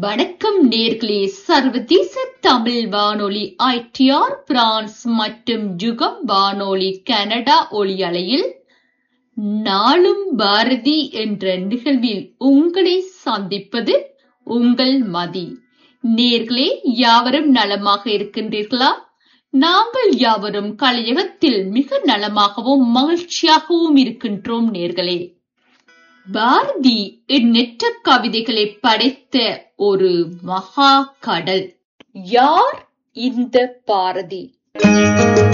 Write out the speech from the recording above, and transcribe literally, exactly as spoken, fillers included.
வணக்கம் நேர்களே, சர்வதேச தமிழ் வானொலி ஐ டி ஆர் பிரான்ஸ் மற்றும் யுகம் வானொலி கனடா ஒலி அலையில் நாளும் பாரதி என்ற நிகழ்வில் உங்களை சந்திப்பது உங்கள் மதி. நேர்களே, யாவரும் நலமாக இருக்கின்றீர்களா? நாங்கள் யாவரும் கலையகத்தில் மிக நலமாகவும் மகிழ்ச்சியாகவும் இருக்கின்றோம். நேர்களே, பாரதி எண்ணற்ற கவிதைகளை படைத்த ஒரு மகா கடல். யார் இந்த பாரதி?